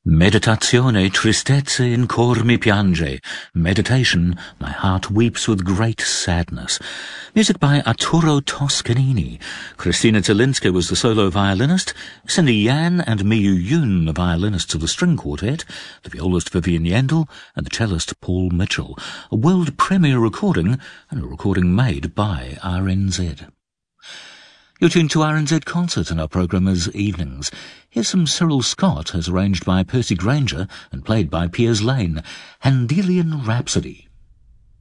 Meditazione tristezza in cor mi piange. Meditation, my heart weeps with great sadness. Music by Arturo Toscanini. Christina Zelinska was the solo violinist, Cindy Yan and Miyu Yoon the violinists of the string quartet, the violist Vivian Yandel and the cellist Paul Mitchell. A world premiere recording, and a recording made by RNZ. You're tuned to RNZ Concert, and our programme is Evenings. Here's some Cyril Scott, as arranged by Percy Granger and played by Piers Lane, Handelian Rhapsody.